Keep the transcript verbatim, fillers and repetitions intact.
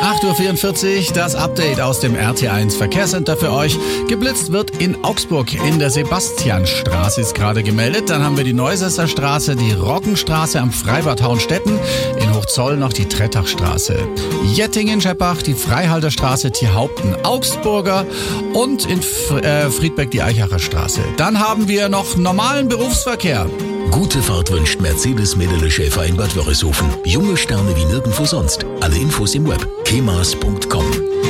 acht Uhr vierundvierzig, das Update aus dem R T eins Verkehrscenter für euch. Geblitzt wird in Augsburg. In der Sebastianstraße ist gerade gemeldet. Dann haben wir die Neusesser Straße, die Roggenstraße am Freibad Hauenstetten. In Hochzoll noch die Trettachstraße. Jettingen, Scheppach, die Freihalterstraße, Tierhaupten, Augsburger und in F- äh, Friedberg die Eichacher Straße. Dann haben wir noch normalen Berufsverkehr. Gute Fahrt wünscht Mercedes-Mädele Schäfer in Bad Wörishofen. Junge Sterne wie nirgendwo sonst. Alle Infos im Web. kemas punkt com